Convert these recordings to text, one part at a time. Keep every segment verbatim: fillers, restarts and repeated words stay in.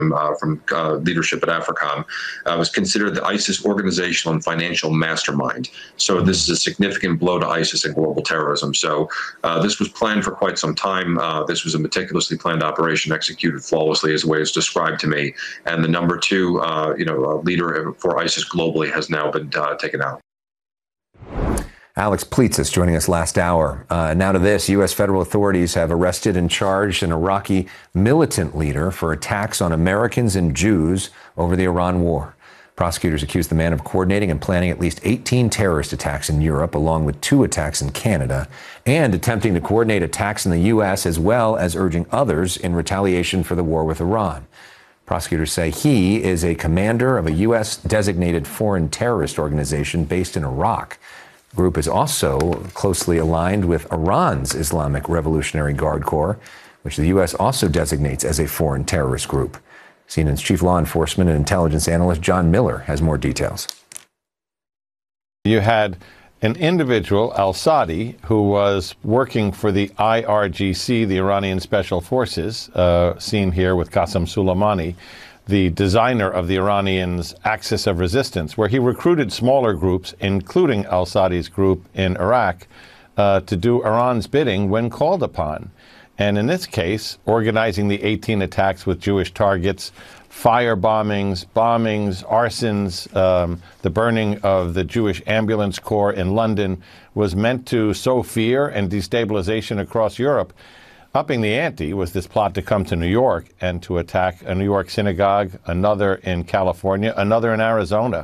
Uh, from uh, leadership at AFRICOM, uh, was considered the ISIS organizational and financial mastermind. So this is a significant blow to ISIS and global terrorism. So uh, this was planned for quite some time. Uh, this was a meticulously planned operation executed flawlessly, as the way it's described to me. And the number two, uh, you know, uh, leader for ISIS globally has now been uh, taken out. Alex Pleitsis joining us last hour. Uh, now to this, U S federal authorities have arrested and charged an Iraqi militant leader for attacks on Americans and Jews over the Iran war. Prosecutors accuse the man of coordinating and planning at least eighteen terrorist attacks in Europe, along with two attacks in Canada, and attempting to coordinate attacks in the U S as well as urging others in retaliation for the war with Iran. Prosecutors say he is a commander of a U S-designated foreign terrorist organization based in Iraq. The group is also closely aligned with Iran's Islamic Revolutionary Guard Corps, which the U S also designates as a foreign terrorist group. C N N's chief law enforcement and intelligence analyst John Miller has more details. You had an individual, al-Sadi, who was working for the I R G C, the Iranian Special Forces, uh, seen here with Qasem Soleimani, the designer of the Iranians' Axis of Resistance, where he recruited smaller groups, including al-Sadi's group in Iraq, uh, to do Iran's bidding when called upon. And in this case, organizing the eighteen attacks with Jewish targets, fire bombings, bombings, arsons, um, the burning of the Jewish ambulance corps in London was meant to sow fear and destabilization across Europe. Upping the ante was this plot to come to New York and to attack a New York synagogue, another in California, another in Arizona.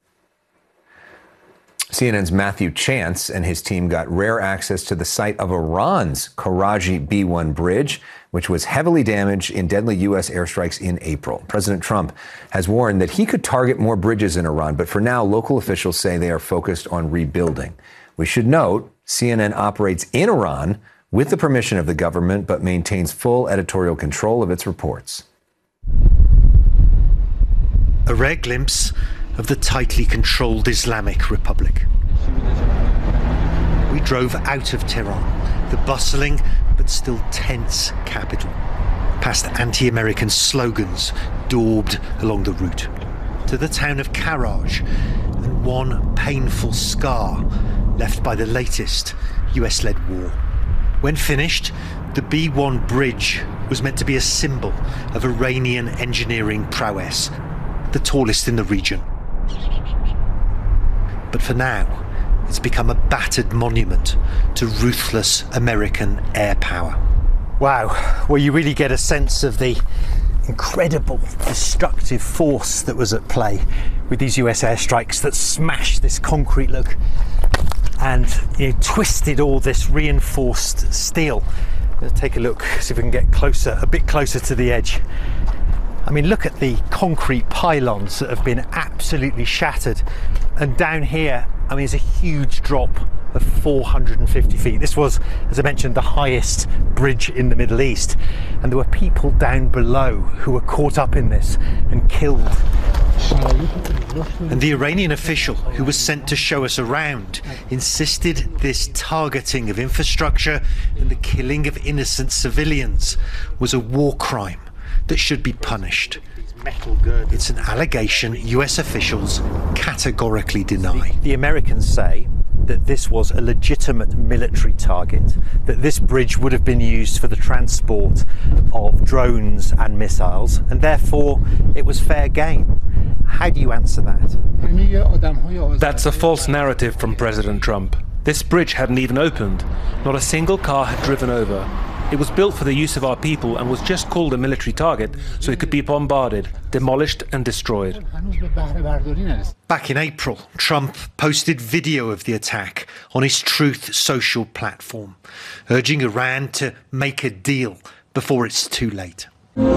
C N N's Matthew Chance and his team got rare access to the site of Iran's Karaji B one bridge, which was heavily damaged in deadly U S airstrikes in April. President Trump has warned that he could target more bridges in Iran, but for now, local officials say they are focused on rebuilding. We should note, C N N operates in Iran with the permission of the government, but maintains full editorial control of its reports. A rare glimpse of the tightly controlled Islamic Republic. We drove out of Tehran, the bustling but still tense capital, past anti-American slogans daubed along the route, to the town of Karaj, and one painful scar left by the latest U S-led war. When finished, the B one bridge was meant to be a symbol of Iranian engineering prowess, the tallest in the region. But for now, it's become a battered monument to ruthless American air power. Wow, well, you really get a sense of the incredible destructive force that was at play with these U S airstrikes that smashed this concrete look and, you know, twisted all this reinforced steel. Let's take a look, see if we can get closer, a bit closer to the edge. I mean, look at the concrete pylons that have been absolutely shattered. And down here, I mean, it's a huge drop of four hundred fifty feet. This was, as I mentioned, the highest bridge in the Middle East. And there were people down below who were caught up in this and killed. And the Iranian official who was sent to show us around insisted this targeting of infrastructure and the killing of innocent civilians was a war crime that should be punished. It's an allegation U S officials categorically deny. The Americans say that this was a legitimate military target, that this bridge would have been used for the transport of drones and missiles, and therefore it was fair game. How do you answer that? That's a false narrative from President Trump. This bridge hadn't even opened. Not a single car had driven over. It was built for the use of our people and was just called a military target so it could be bombarded, demolished and destroyed. Back in April, Trump posted video of the attack on his Truth Social platform, urging Iran to make a deal before it's too late.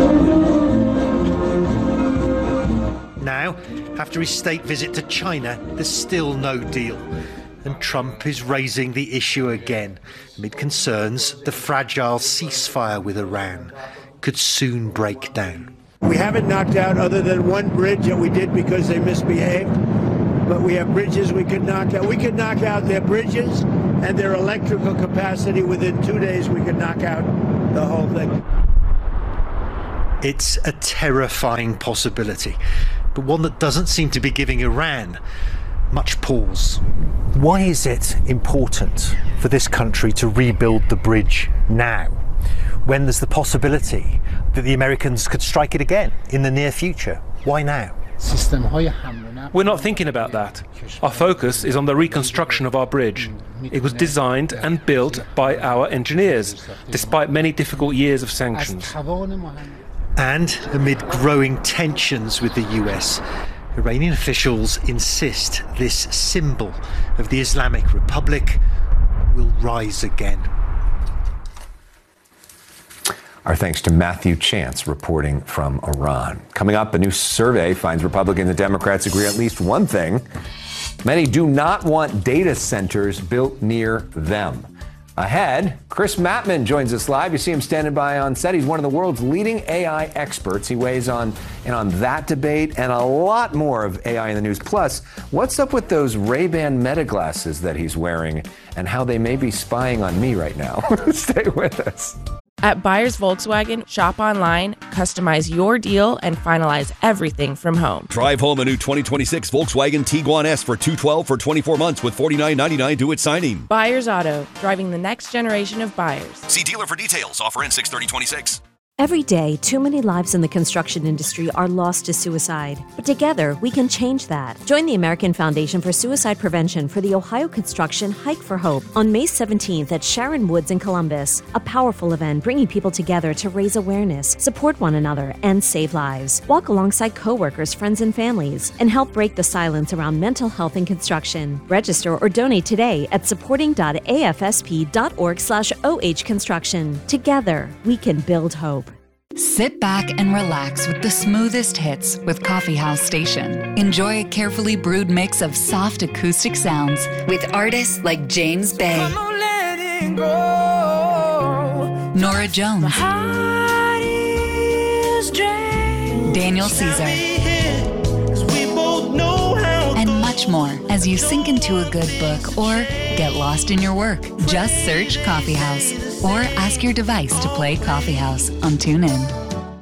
Now, after his state visit to China, there's still no deal. And Trump is raising the issue again, amid concerns the fragile ceasefire with Iran could soon break down. We haven't knocked out other than one bridge that we did because they misbehaved, but we have bridges we could knock out. We could knock out their bridges and their electrical capacity. Within two days, we could knock out the whole thing. It's a terrifying possibility, but one that doesn't seem to be giving Iran much pause. Why is it important for this country to rebuild the bridge now, when there's the possibility that the Americans could strike it again in the near future? Why now? We're not thinking about that. Our focus is on the reconstruction of our bridge. It was designed and built by our engineers, despite many difficult years of sanctions. And amid growing tensions with the U S, Iranian officials insist this symbol of the Islamic Republic will rise again. Our thanks to Matthew Chance reporting from Iran. Coming up, a new survey finds Republicans and Democrats agree on at least one thing. Many do not want data centers built near them. Ahead, Chris Mattman joins us live. You see him standing by on set. He's one of the world's leading A I experts. He weighs on in on that debate and a lot more of A I in the news. Plus, what's up with those Ray-Ban Meta glasses that he's wearing and how they may be spying on me right now? Stay with us. At Buyers Volkswagen, shop online, customize your deal, and finalize everything from home. Drive home a new twenty twenty-six Volkswagen Tiguan S for two hundred twelve dollars for twenty-four months with forty-nine ninety-nine due at signing. Buyers Auto, driving the next generation of buyers. See dealer for details. Offer ends six thirty twenty-six. Every day, too many lives in the construction industry are lost to suicide. But together, we can change that. Join the American Foundation for Suicide Prevention for the Ohio Construction Hike for Hope on May seventeenth at Sharon Woods in Columbus. A powerful event bringing people together to raise awareness, support one another, and save lives. Walk alongside coworkers, friends, and families, and help break the silence around mental health in construction. Register or donate today at supporting.afsp.org slash OH construction. Together, we can build hope. Sit back and relax with the smoothest hits with Coffee House Station. Enjoy a carefully brewed mix of soft acoustic sounds with artists like James Bay, Nora Jones, Daniel Caesar, and much more as you sink into a good book or get lost in your work. Just search Coffee House or ask your device to play Coffee House on TuneIn.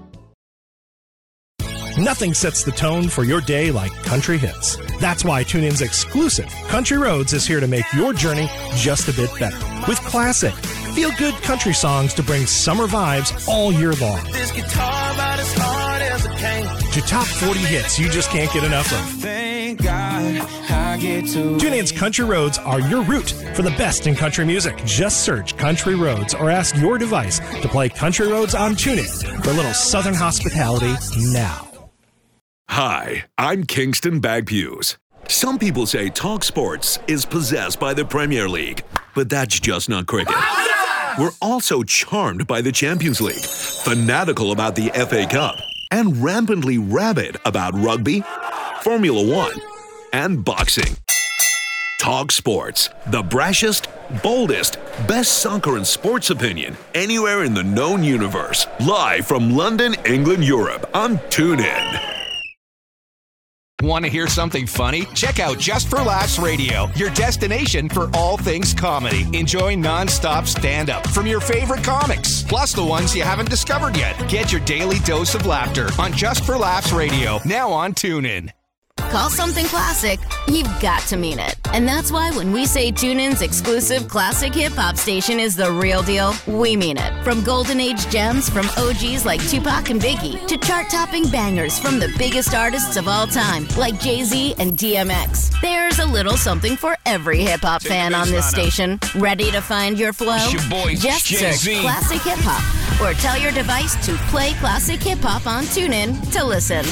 Nothing sets the tone for your day like country hits. That's why TuneIn's exclusive Country Roads is here to make your journey just a bit better. With classic, feel-good country songs to bring summer vibes all year long. This guitar about as hard as it came. To top forty hits you just can't get enough of. Thank God I get to TuneIn's Country Roads are your route for the best in country music. Just search Country Roads or ask your device to play Country Roads on TuneIn for a little southern hospitality now. Hi, I'm Kingston Bagpues. Some people say Talk Sports is possessed by the Premier League, but that's just not cricket. We're also charmed by the Champions League, fanatical about the F A Cup, and rampantly rabid about rugby, Formula One, and boxing. Talk Sports, the brashest, boldest, best soccer and sports opinion anywhere in the known universe. Live from London, England, Europe on TuneIn. Want to hear something funny? Check out Just for Laughs Radio, your destination for all things comedy. Enjoy non-stop stand-up from your favorite comics, plus the ones you haven't discovered yet. Get your daily dose of laughter on Just for Laughs Radio, now on TuneIn. Call something classic, you've got to mean it. And that's why when we say TuneIn's exclusive classic hip-hop station is the real deal, we mean it. From golden age gems from O Gs like Tupac and Biggie to chart-topping bangers from the biggest artists of all time like Jay-Z and D M X. There's a little something for every hip-hop fan on this station. Ready to find your flow? It's your boy, Just Jay-Z. search Classic Hip-Hop or tell your device to play Classic Hip-Hop on TuneIn to listen.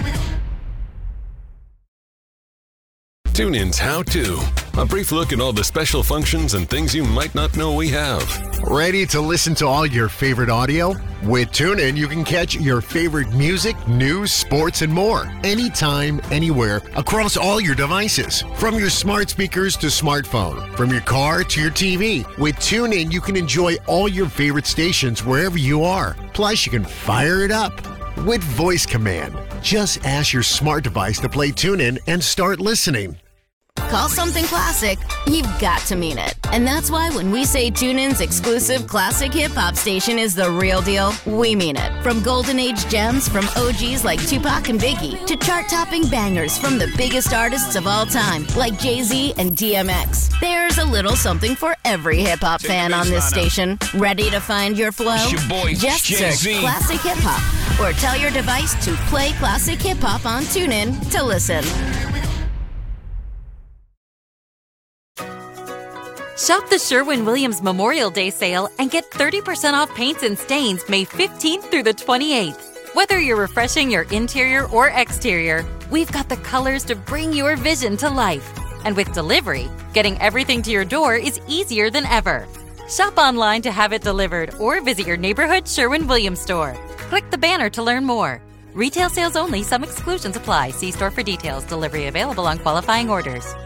TuneIn's How To. A brief look at all the special functions and things you might not know we have. Ready to listen to all your favorite audio? With TuneIn, you can catch your favorite music, news, sports, and more. Anytime, anywhere, across all your devices. From your smart speakers to smartphone. From your car to your T V. With TuneIn, you can enjoy all your favorite stations wherever you are. Plus, you can fire it up with voice command. Just ask your smart device to play TuneIn and start listening. call something classic, you've got to mean it. And that's why when we say TuneIn's exclusive classic hip-hop station is the real deal, we mean it. From Golden Age gems from O Gs like Tupac and Biggie to chart-topping bangers from the biggest artists of all time like Jay-Z and D M X. There's a little something for every hip-hop fan on this station. Ready to find your flow? It's your boy, Just Jay-Z. search Classic Hip Hop or tell your device to play Classic Hip Hop on TuneIn to listen. Shop the Sherwin-Williams Memorial Day sale and get thirty percent off paints and stains May fifteenth through the twenty-eighth. Whether you're refreshing your interior or exterior, we've got the colors to bring your vision to life. And with delivery, getting everything to your door is easier than ever. Shop online to have it delivered or visit your neighborhood Sherwin-Williams store. Click the banner to learn more. Retail sales only. Some exclusions apply. See store for details. Delivery available on qualifying orders.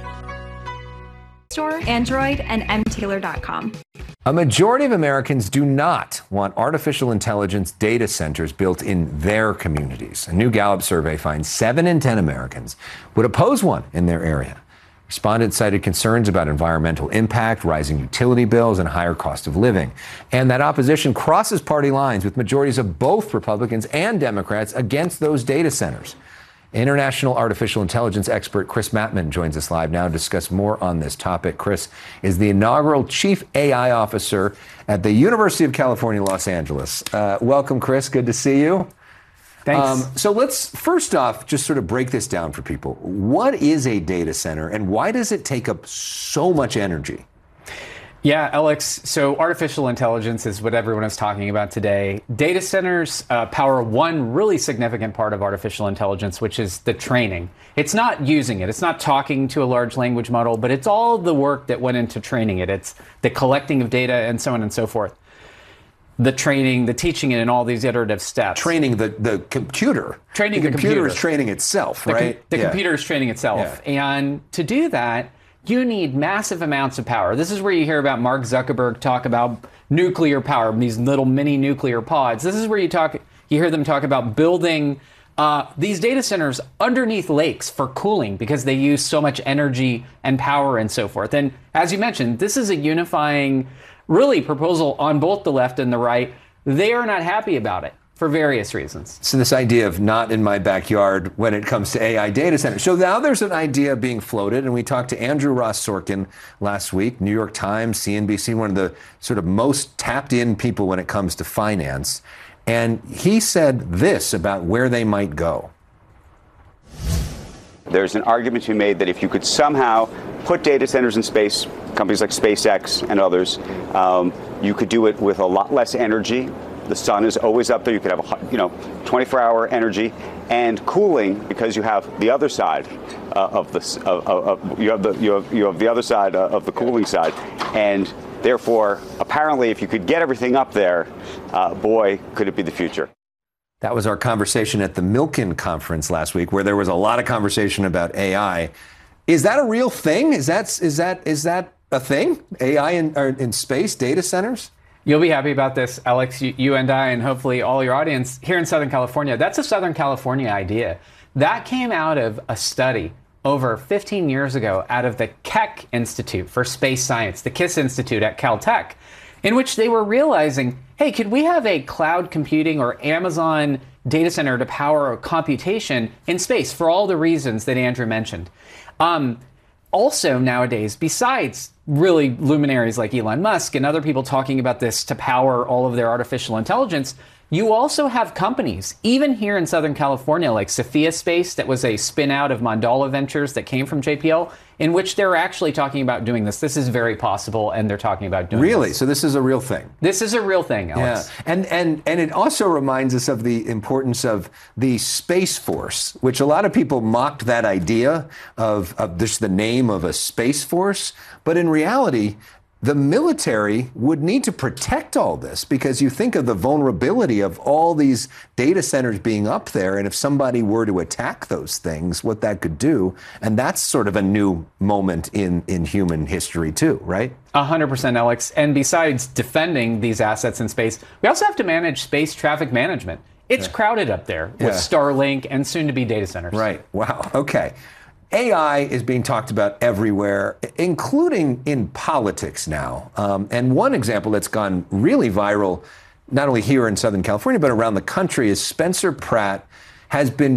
Store, Android, and m taylor dot com. A majority of Americans do not want artificial intelligence data centers built in their communities. A new Gallup survey finds seven in ten Americans would oppose one in their area. Respondents cited concerns about environmental impact, rising utility bills, and higher cost of living. And that opposition crosses party lines with majorities of both Republicans and Democrats against those data centers. International artificial intelligence expert Chris Mattman joins us live now to discuss more on this topic. Chris is the inaugural Chief A I Officer at the University of California, Los Angeles. Uh, welcome, Chris. Good to see you. Thanks. Um, so let's first off just sort of break this down for people. What is a data center and why does it take up so much energy? Yeah, Alex, so artificial intelligence is what everyone is talking about today. Data centers uh, power one really significant part of artificial intelligence, which is the training. It's not using it. It's not talking to a large language model, but it's all the work that went into training it. It's the collecting of data and so on and so forth. The training, the teaching it, and all these iterative steps. Training the, the computer. Training the, the computer. computer is training itself, the right? Com- the yeah. computer is training itself. Yeah. And to do that, you need massive amounts of power. This is where you hear about Mark Zuckerberg talk about nuclear power, these little mini nuclear pods. This is where you talk, you hear them talk about building uh, these data centers underneath lakes for cooling because they use so much energy and power and so forth. And as you mentioned, this is a unifying, really, proposal on both the left and the right. They are not happy about it for various reasons. So this idea of not in my backyard when it comes to A I data centers. So now there's an idea being floated, and we talked to Andrew Ross Sorkin last week, New York Times, C N B C, one of the sort of most tapped in people when it comes to finance. And he said this about where they might go. There's an argument to be made that if you could somehow put data centers in space, companies like SpaceX and others, um, you could do it with a lot less energy. The sun is always up there. You could have, a, you know, twenty-four hour energy and cooling because you have the other side uh, of this. Of, of, of, you have the you have you have the other side uh, of the cooling side, and therefore, apparently, if you could get everything up there, uh, boy, could it be the future. That was our conversation at the Milken conference last week, where there was a lot of conversation about A I. Is that a real thing? Is that is that is that a thing? A I in, or in space data centers? You'll be happy about this, Alex, you, you and I, and hopefully all your audience here in Southern California. That's a Southern California idea. That came out of a study over fifteen years ago out of the Keck Institute for Space Science, the KISS Institute at Caltech, in which they were realizing, hey, could we have a cloud computing or Amazon data center to power computation in space for all the reasons that Andrew mentioned? Um, also nowadays, besides really luminaries like Elon Musk and other people talking about this to power all of their artificial intelligence, you also have companies, even here in Southern California, like Sophia Space, that was a spin out of Mandala Ventures that came from J P L, in which they're actually talking about doing this. This is very possible, and they're talking about doing really? this. So this is a real thing? This is a real thing, Alex. Yeah. And, and, and it also reminds us of the importance of the Space Force, which a lot of people mocked that idea of, of just the name of a Space Force. But in reality, the military would need to protect all this because you think of the vulnerability of all these data centers being up there. And if somebody were to attack those things, what that could do. And that's sort of a new moment in, in human history, too, right? one hundred percent, Alex. And besides defending these assets in space, we also have to manage space traffic management. It's yeah. crowded up there with yeah. Starlink and soon to be data centers. Right. Wow. OK. A I is being talked about everywhere, including in politics now. Um, and one example that's gone really viral, not only here in Southern California, but around the country, is Spencer Pratt has been